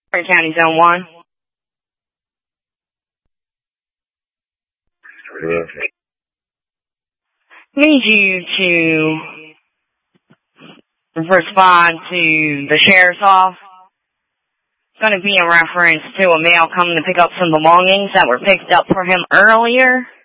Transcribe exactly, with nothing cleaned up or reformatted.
Perry County Zone one. Yeah. Need you to respond to the sheriff's office. It's going to be in reference to a male coming to pick up some belongings that were picked up for him earlier.